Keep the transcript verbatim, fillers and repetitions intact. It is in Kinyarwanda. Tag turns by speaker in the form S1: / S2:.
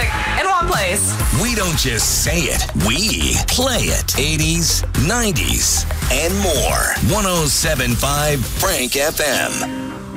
S1: in one place.
S2: We don't just say it, we play it. eighties, nineties, and more. one oh seven point five Frank F M.